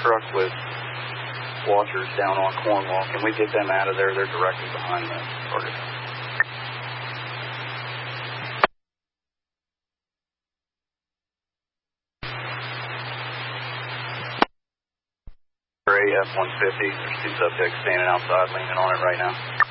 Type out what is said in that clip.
truck with washers down on Cornwall. Can we get them out of there? They're directly behind the target. AF-150, there's two subjects standing outside leaning on it right now.